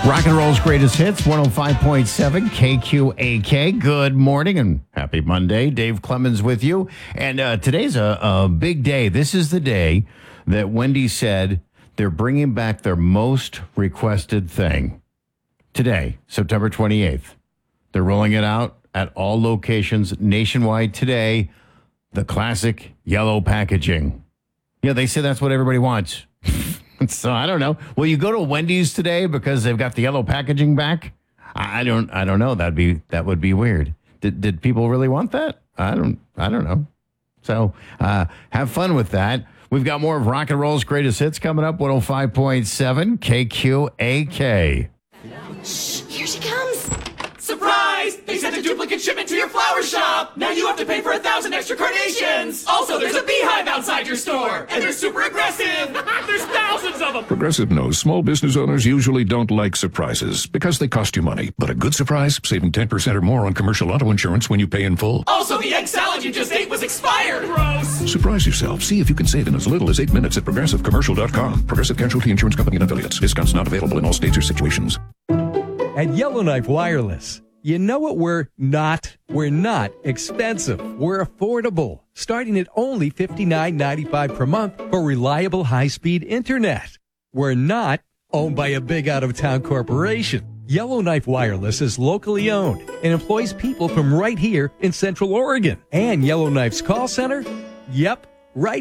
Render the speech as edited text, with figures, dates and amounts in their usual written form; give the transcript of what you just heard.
Rock and roll's greatest hits, 105.7 KQAK. Good morning and happy Monday. Dave Clemens with you. And today's a big day. This is the day that Wendy said they're bringing back their most requested thing. Today, September 28th. They're rolling it out at all locations nationwide today. The classic yellow packaging. Yeah, they say that's what everybody wants. So I don't know. Will you go to Wendy's today because they've got the yellow packaging back? I don't know. That would be weird. Did people really want that? I don't know. So have fun with that. We've got more of Rock and Roll's greatest hits coming up. 105.7 KQAK. Shh, here she comes. Surprise! They sent a duplicate shipment to your flower shop! Now you have to pay for 1,000 extra carnations! Also, there's a beehive outside your store! And they're super aggressive! There's thousands of them! Progressive knows small business owners usually don't like surprises because they cost you money. But a good surprise, saving 10% or more on commercial auto insurance when you pay in full. Also, the egg salad you just ate was expired! Gross! Surprise yourself. See if you can save in as little as 8 minutes at progressivecommercial.com. Progressive Casualty Insurance Company and affiliates. Discounts not available in all states or situations. At Yellowknife Wireless, you know what we're not? We're not expensive. We're affordable, starting at only $59.95 per month for reliable high-speed internet. We're not owned by a big out-of-town corporation. Yellowknife Wireless is locally owned and employs people from right here in Central Oregon. And Yellowknife's call center? Yep, right